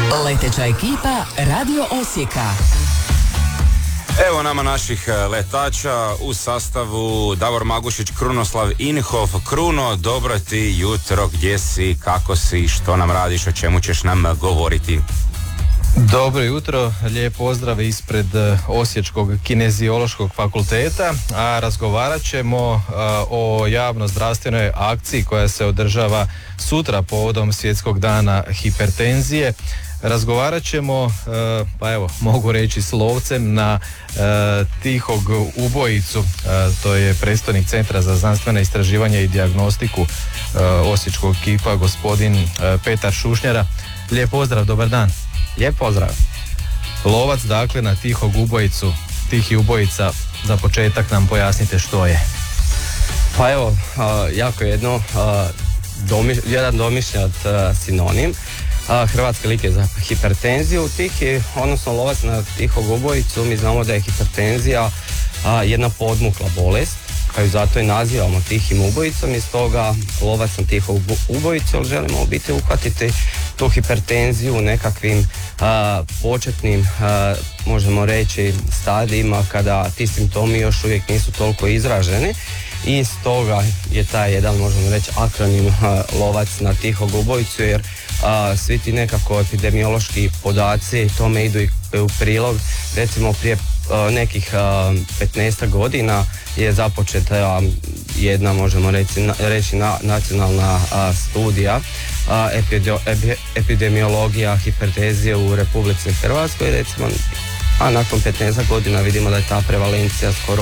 Leteća ekipa Radio Osijeka. Evo nama naših letača u sastavu Davor Magušić, Krunoslav Inhof. Kruno, dobro ti jutro, gdje si, kako si, što nam radiš, o čemu ćeš nam govoriti? Dobro jutro, lijep pozdrav ispred Osječkog kineziološkog fakulteta, a razgovarat ćemo o javno-zdravstvenoj akciji koja se održava sutra povodom Svjetskog dana hipertenzije. Razgovarat ćemo, pa evo, mogu reći s lovcem na tihog ubojicu, to je predstojnik Centra za znanstvene istraživanje i dijagnostiku Osječkog KIF-a, gospodin Petar Šušnjara. Lijep pozdrav, dobar dan. Lijep pozdrav. Lovac, dakle, na tihog ubojicu, tihi ubojica, za početak nam pojasnite što je. Pa evo, jako jedan domišljat sinonim. Hrvatski lik je za hipertenziju. Tihi, odnosno lovac na tihog ubojicu, mi znamo da je hipertenzija jedna podmukla bolest, pa ju zato i nazivamo tihim ubojicom, i stoga lovac na tihog ubojicu, ali želimo u biti uhvatiti tu hipertenziju u nekakvim početnim, možemo reći, stadijima kada ti simptomi još uvijek nisu toliko izraženi, i stoga je taj jedan, možemo reći, akronim lovac na tihog ubojicu, jer svi ti nekako epidemiološki podaci tome idu i u prilog. Recimo prije nekih 15 godina je započeta jedna, možemo reći nacionalna studija epidemiologija hipertenzije u Republici Hrvatskoj, recimo, a nakon 15 godina vidimo da je ta prevalencija skoro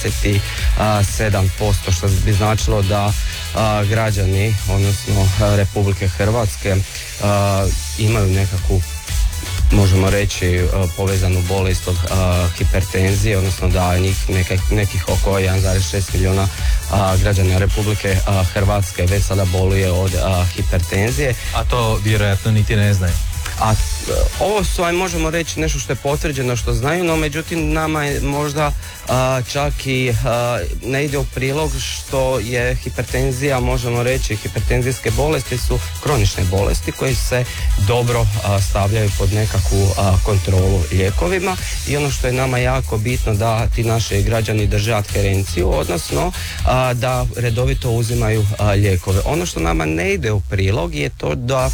57%, što bi značilo da građani, odnosno Republike Hrvatske, imaju nekakvu, možemo reći, povezanu bolest od hipertenzije, odnosno da njih nekih oko 1,6 milijuna građana Republike Hrvatske već sada boluje od hipertenzije. A to vjerojatno niti ne znaju. A ovo su, možemo reći, nešto što je potvrđeno, što znaju, no međutim nama je možda čak i ne ide u prilog što je hipertenzija, možemo reći, hipertenzijske bolesti su kronične bolesti koje se dobro stavljaju pod nekakvu kontrolu lijekovima, i ono što je nama jako bitno da ti naši građani drže adherenciju, odnosno da redovito uzimaju lijekove. Ono što nama ne ide u prilog je to da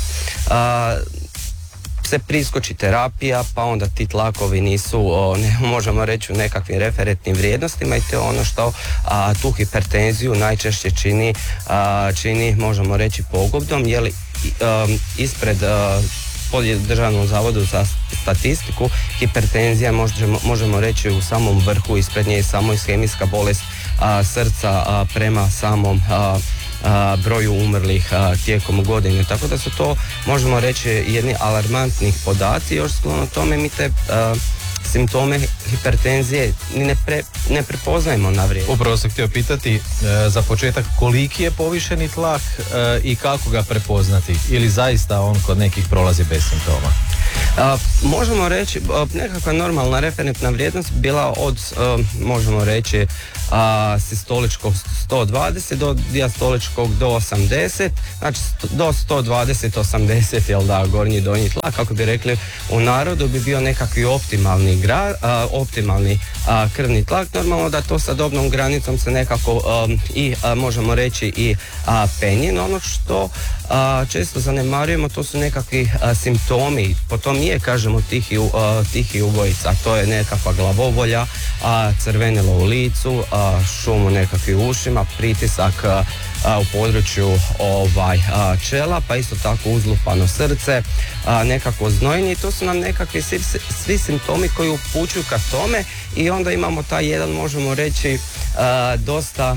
se priskoči terapija, pa onda ti tlakovi nisu, možemo reći, u nekakvim referentnim vrijednostima, i to je ono što tu hipertenziju najčešće čini, možemo reći, pogubnom, jer ispred Državnom zavodu za statistiku hipertenzija možemo reći u samom vrhu, ispred nje je samo ishemijska bolest srca prema samom broju umrlih tijekom godine, tako da su to, možemo reći, jedni alarmantnih podaci. Još sklono tome mi te simptome hipertenzije ne prepoznajemo na vrijeme. Upravo sam htio pitati za početak koliki je povišeni tlak i kako ga prepoznati, ili zaista on kod nekih prolazi bez simptoma? Možemo reći, nekakva normalna referentna vrijednost bila od, možemo reći, sistoličkog 120 do dijastoličkog do 80, znači do 120-80, jel da, gornji i donji tlak, kako bi rekli u narodu, bi bio nekakvi optimalni krvni tlak. Normalno da to sa dobnom granicom se nekako možemo reći i penji, no ono što često zanemarujemo, to su nekakvi simptomi, potom je, kažemo, tihi ubojica, to je nekakva glavobolja, crvenilo u licu, šum u nekakvim ušima, pritisak u području čela, pa isto tako uzlupano srce, nekako znojenje, i to su nam nekakvi svi simptomi koji upućuju ka tome, i onda imamo taj jedan, možemo reći, dosta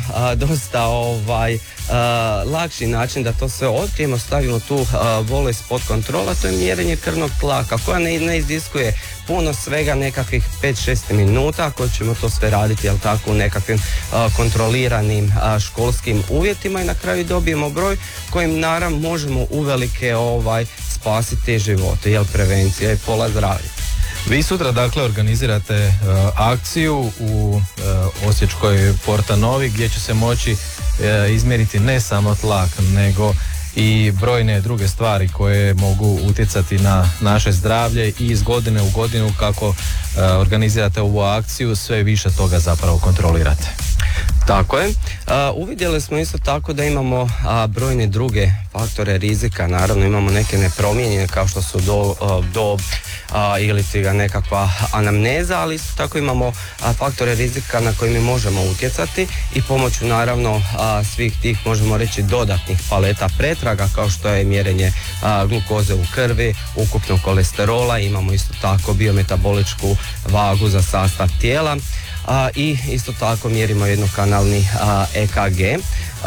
lakši način da to sve otkrijemo, stavimo tu bolest pod kontrola, to je mjerenje krvnog tlaka, koja ne iziskuje puno, svega nekakvih 5-6 minuta, ako ćemo to sve raditi, jel tako, u nekakvim kontroliranim školskim uvjetima, i na kraju dobijemo broj kojim naravno možemo uvelike spasiti živote, jer prevencija je pola zdravlja. Vi sutra, dakle, organizirate akciju u Osječkoj Porta Novi, gdje će se moći izmjeriti ne samo tlak, nego i brojne druge stvari koje mogu utjecati na naše zdravlje i iz godine u godinu kako organizirate ovu akciju sve više toga zapravo kontrolirate. Tako je. Uvidjeli smo isto tako da imamo brojne druge faktore rizika. Naravno imamo neke nepromijenjene kao što su dob ili ti ga nekakva anamneza, ali isto tako imamo faktore rizika na koje mi možemo utjecati i pomoću naravno svih tih, možemo reći, dodatnih paleta pretraga kao što je mjerenje glukoze u krvi, ukupnog kolesterola, imamo isto tako biometaboličku vagu za sastav tijela. I isto tako mjerimo jednokanalni EKG,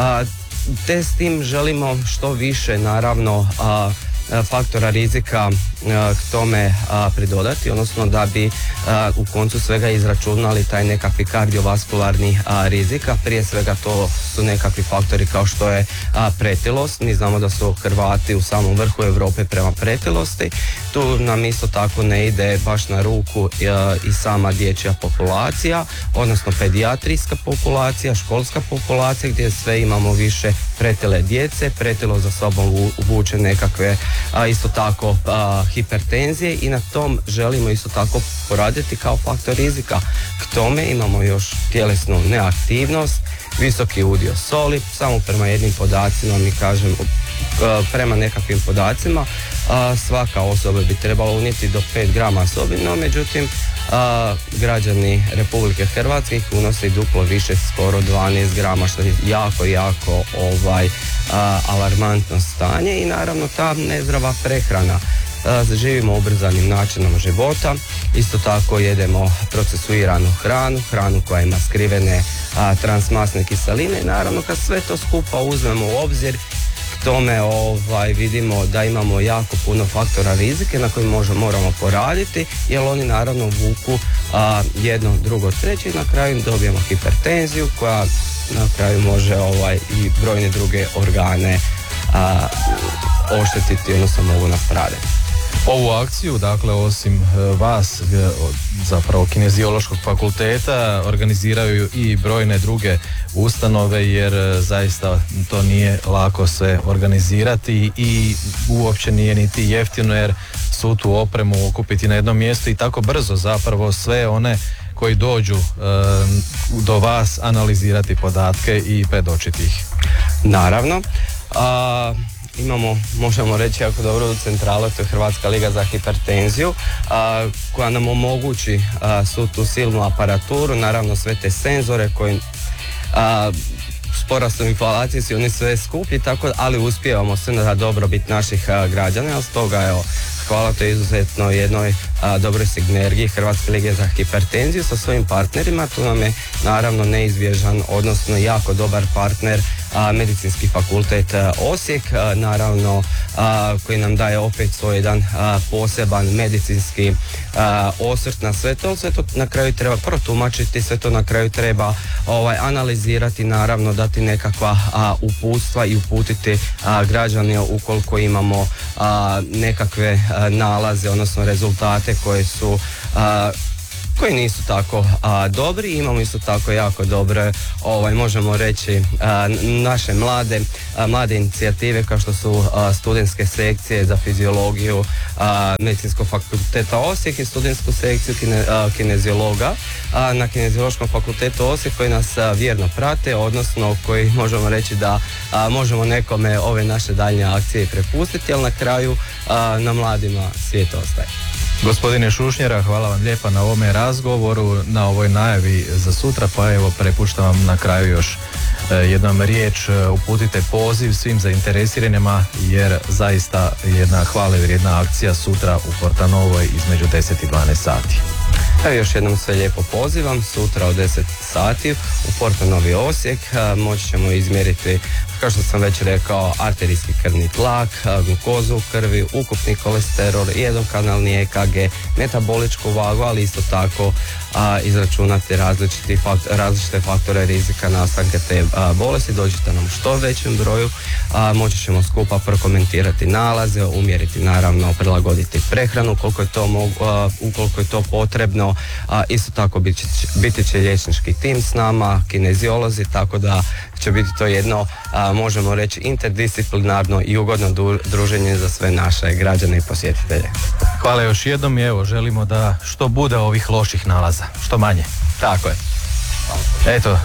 te s tim želimo što više naravno faktora rizika k tome pridodati, odnosno da bi u koncu svega izračunali taj nekakvi kardiovaskularni rizik, a prije svega to su nekakvi faktori kao što je pretilost. Mi znamo da su Hrvati u samom vrhu Europe prema pretilosti. Tu nam isto tako ne ide baš na ruku i sama dječja populacija, odnosno pedijatrijska populacija, školska populacija gdje sve imamo više pretile djece. Pretilo za sobom vuče nekakve isto tako hipertenzije i na tom želimo isto tako poraditi kao faktor rizika. K tome imamo još tjelesnu neaktivnost, visoki udio soli, samo prema jednim podacima mi kažemo, prema nekakvim podacima svaka osoba bi trebala unijeti do 5 grama sobi, no međutim građani Republike Hrvatske unose duplo više, skoro 12 grama, što je jako alarmantno stanje i naravno ta nezdrava prehrana. Živimo ubrzanim načinom života, isto tako jedemo procesuiranu hranu koja ima skrivene transmasne kiseline i naravno kad sve to skupa uzmemo u obzir, k tome vidimo da imamo jako puno faktora rizike na kojim moramo poraditi, jer oni naravno vuku jedno, drugo, treće i na kraju dobijemo hipertenziju koja na kraju može i brojne druge organe oštetiti, odnosno mogu nastradati. Ovu akciju, dakle, osim vas, zapravo Kineziološkog fakulteta, organiziraju i brojne druge ustanove, jer zaista to nije lako sve organizirati i uopće nije niti jeftino, jer svu tu opremu okupiti na jednom mjestu i tako brzo zapravo sve one koji dođu do vas analizirati podatke i predočiti ih. Naravno. Imamo, možemo reći, jako dobro centralu, to je Hrvatska liga za hipertenziju, koja nam omogući svu tu silnu aparaturu, naravno sve te senzore koji s porastom inflacije su oni sve skuplji, tako, ali uspijevamo sve na dobrobit naših građana, a stoga evo, hvala to izuzetno jednoj dobroj sinergiji Hrvatske lige za hipertenziju sa svojim partnerima. Tu nam je naravno neizbježan, odnosno jako dobar partner Medicinski fakultet Osijek, naravno koji nam daje opet svoj jedan poseban medicinski osvrt na sve to na kraju treba protumačiti, sve to na kraju treba analizirati, naravno dati nekakva uputstva i uputiti građane ukoliko imamo nekakve nalaze, odnosno rezultate koji nisu tako dobri. Imamo isto tako jako dobre, možemo reći, naše mlade inicijative kao što su studentske sekcije za fiziologiju Medicinskog fakulteta Osijek i studentsku sekciju kineziologa na Kineziološkom fakultetu Osijek koji nas vjerno prate, odnosno koji možemo reći da možemo nekome ove naše daljnje akcije prepustiti, ali na kraju na mladima svijet ostaje. Gospodine Šušnjera, hvala vam lijepa na ovome razgovoru, na ovoj najavi za sutra, pa evo prepuštam vam na kraju još jednom riječ, uputite poziv svim zainteresiranima jer zaista jedna hvale vrijedna akcija sutra u Fortanovoj između 10 i 12 sati. Evo još jednom sve lijepo pozivam, sutra od 10 sati u Fortanovi Osijek moći ćemo izmjeriti, kao što sam već rekao, arterijski krvni tlak, glukozu u krvi, ukupni kolesterol, jednokanalni EKG, metaboličku vagu, ali isto tako izračunati različite faktore rizika nastanka te bolesti. Dođite nam u što većem broju, moći ćemo skupa prokomentirati nalaze, umjeriti, naravno prilagoditi prehranu ukoliko je to potrebno. Isto tako biti će liječnički tim s nama, kineziolozi, tako da će biti to jedno, možemo reći, interdisciplinarno i ugodno druženje za sve naše građane i posjetitelje. Hvala još jednom i evo, želimo da što bude ovih loših nalaza, što manje. Tako je. Eto,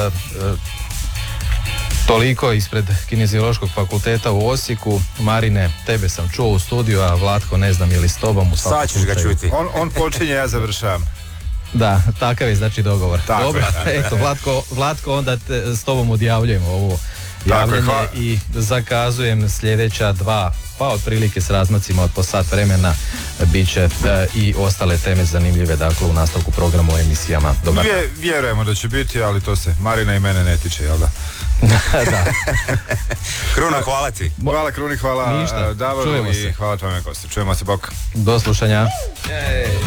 toliko ispred Kineziološkog fakulteta u Osijeku. Marine, tebe sam čuo u studiju, a Vlatko ne znam je li s tobom u svakom Sad ćeš ga slučaju. čuti. On počinje, ja završavam. Da, takav je znači dogovor. Tako Dobro, je. eto, Vlatko, onda s tobom odjavljujemo ovo Tako je, javljanje hvala. i zakazujem sljedeća 2, pa otprilike s razmacima od po sat vremena bit će i ostale teme zanimljive, dakle, u nastavku programa u emisijama. Dobar. Vjerujemo da će biti, ali to se Marina i mene ne tiče, jel da? Da. Kruno, hvala ti. Hvala Kruni, hvala Ništa, Davoru čujemo i se. hvala tvojome gosti. Čujemo se, bok. Do slušanja.